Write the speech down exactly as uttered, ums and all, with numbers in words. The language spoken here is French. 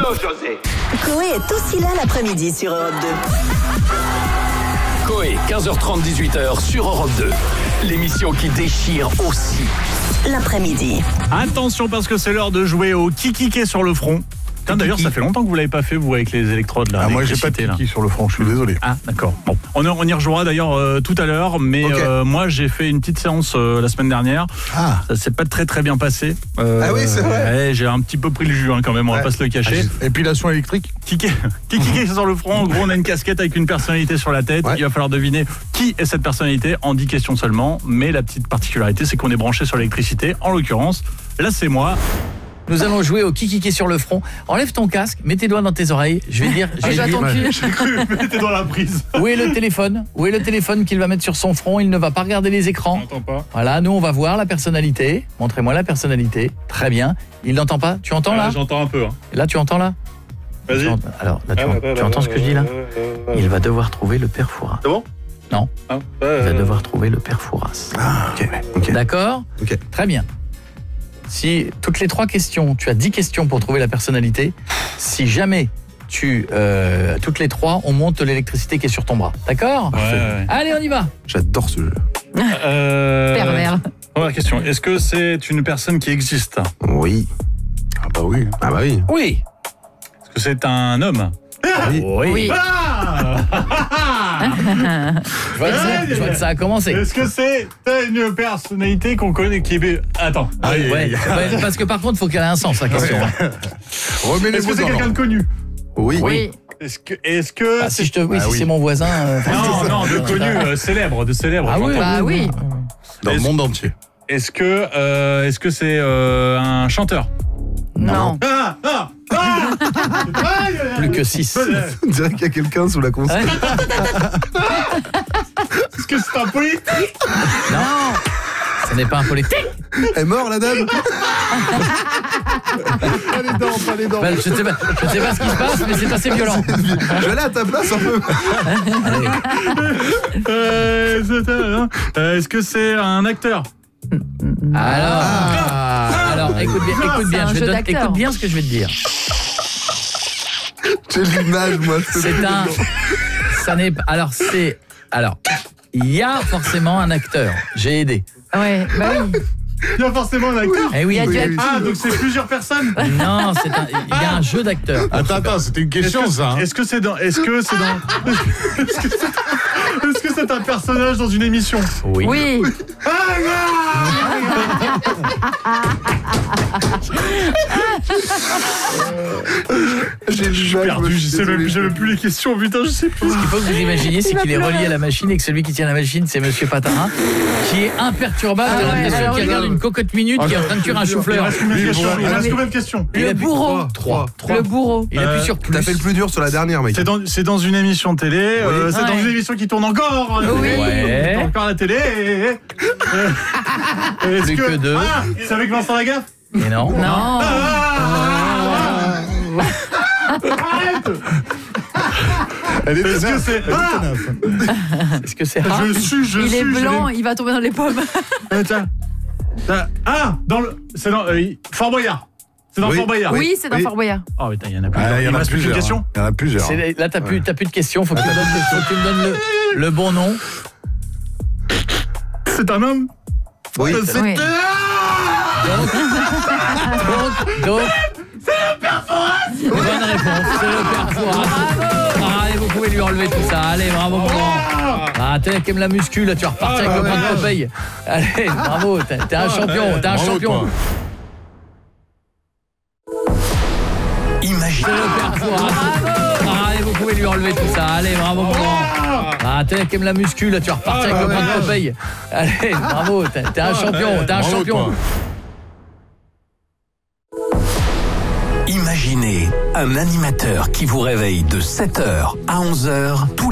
José. Coé est aussi là l'après-midi sur Europe deux. Coé, quinze heures trente, dix-huit heures sur Europe deux. L'émission qui déchire aussi. L'après-midi. Attention parce que c'est l'heure de jouer au kikiki sur le front. Tiens, d'ailleurs, ça fait longtemps que vous l'avez pas fait, vous, avec les électrodes là. Ah, moi, j'ai pas de kiki sur le front, je suis désolé. Ah, d'accord. Bon, on, on y rejouera d'ailleurs euh, tout à l'heure, mais okay. euh, moi, j'ai fait une petite séance euh, la semaine dernière. Ah. Ça s'est pas très très bien passé. Euh, ah oui, c'est vrai. Ouais, j'ai un petit peu pris le jus hein, quand même, on ouais. va pas se le cacher. Ah, épilation électrique. Kiki, kiki sur le front. En gros, on a une casquette avec une personnalité sur la tête. Ouais. Il va falloir deviner qui est cette personnalité en dix questions seulement. Mais la petite particularité, c'est qu'on est branché sur l'électricité. En l'occurrence, là, c'est moi. Nous allons jouer au kiki sur le front. Enlève ton casque, mets tes doigts dans tes oreilles. Je vais dire, je vais ah, dire. Ouais, j'ai cru, mettez dans la prise. Où est le téléphone ? Où est le téléphone qu'il va mettre sur son front ? Il ne va pas regarder les écrans. J'entends pas. Voilà, nous on va voir la personnalité. Montrez-moi la personnalité. Très bien. Il n'entend pas ? Tu entends là ? ah, J'entends un peu. Hein. Là tu entends là ? Vas-y. Entends... Alors là tu, ah, en... tu entends ce que je dis là ? Il va devoir trouver le père Fouras. C'est bon ? Non. Ah, euh... Il va devoir trouver le père Fouras. Ah, ok. okay. D'accord ? Ok. Très bien. Si toutes les trois questions, tu as dix questions pour trouver la personnalité, si jamais tu euh, toutes les trois, on monte l'électricité qui est sur ton bras. D'accord ? ouais, ouais. Allez, on y va. J'adore ce jeu. Euh... Pervers. Première question, est-ce que c'est une personne qui existe ? Oui. Ah bah oui. Ah bah oui. Oui. Est-ce que c'est un homme ? Oui. Oui. Ah je, vois que ça, je vois que ça a commencé. Est-ce que c'est une personnalité qu'on connaît qui est... Attends. Ah, ouais, ouais, ouais, parce que par contre, il faut qu'elle ait un sens, la question. Remets les Est-ce que c'est quelqu'un de connu ? Oui. Oui. Est-ce que... Est-ce que ah, si je te, oui, ah, si oui. c'est mon voisin... Euh, non, non, de connu, euh, célèbre, de célèbre. Ah oui, bah oui. Dans le monde entier. Est-ce que euh, est-ce que c'est euh, un chanteur ? Non. Ah, ah, ah Plus que six. On dirait qu'il y a quelqu'un sous la console. Est-ce que c'est un politique ? Non. Ce n'est pas un politique. Elle est morte, la dame. Pas les dents, pas les dents. Ben, je sais pas, je sais pas ce qui se passe, mais c'est assez violent. Je vais aller à ta place un peu. euh, euh, Est-ce que c'est un acteur ? Alors, ah. alors, écoute bien, écoute bien, je vais donner, écoute bien ce que je vais te dire. J'ai l'image, moi. C'est un, ça n'est pas, alors c'est, alors, il y a forcément un acteur. J'ai aidé. Ouais, bah oui. Il y a forcément un acteur. Eh oui. Il y a oui, du oui. Ah, donc c'est plusieurs personnes. Non, c'est un, il y a un jeu d'acteurs. Attends, attends, c'était une question, est-ce que, ça. Hein. Est-ce que c'est dans, est-ce que c'est dans, est-ce que c'est, est-ce que c'est un personnage dans une émission ? Oui. Oui. Ah non ! J'ai l'image, perdu, je sais même, je sais même plus les questions, putain, je sais plus. Ce qu'il faut que vous imaginiez, c'est qu'il est relié à la machine et que celui qui tient la machine, c'est Monsieur Patarin, qui est imperturbable. Ah J'ai ouais, l'impression qu'il regarde une cocotte minute, qui est en train de cuire un chou-fleur. Il reste combien de questions ? Le bourreau. Trois. Le bourreau. Il appuie Euh, sur plus. T'as fait le plus dur sur la dernière, mec. C'est dans, c'est dans une émission télé, euh, c'est Ouais. dans une émission qui tourne encore à la Oui. télé, Ouais. qui tourne encore à la télé. Euh, est-ce Plus que deux. Ah, c'est avec Vincent Lagaffe ? Mais non. Non. Ah, arrête ! Elle est Est-ce que c'est ah, Est-ce que c'est rare? je suis, je Il suis, est je blanc, l'ai- il va tomber dans les pommes. Euh, tiens. Tiens. Ah, dans le, c'est dans euh, Fort Boyard. C'est dans Oui. Fort Boyard. Oui, c'est dans Oui. Fort Boyard. Oh putain, il y en a plus. Ah, il y en me a reste plus qu'une plusieurs. question. hein. Il y en a plusieurs. C'est- Là, t'as plus, t'as plus de questions. Faut que tu me donnes, faut que tu me donnes le, le bon nom. C'est un homme. Oui. Euh, c'est- Oui. Donc, donc, c'est le père Fouras. Bonne réponse, c'est le père Fouras. Ah, allez, vous pouvez lui enlever tout ça. Allez, bravo, mon grand. Ah, t'es qui aime la muscu, là, tu vas repartir Ah, avec le ouais, point de Popeye. Allez, bravo, t'es t'es un champion, t'es un Bravo, champion. toi. Imagine. C'est le père Fouras. Ah, allez, vous pouvez lui enlever tout ça. Allez, bravo, mon grand. Ah, t'es qui aime la muscu, là, tu vas repartir avec le point de Popeye. Allez, bravo, t'es t'es un champion, t'es un Bravo, champion. toi. Imaginez un animateur qui vous réveille de sept heures à onze heures tous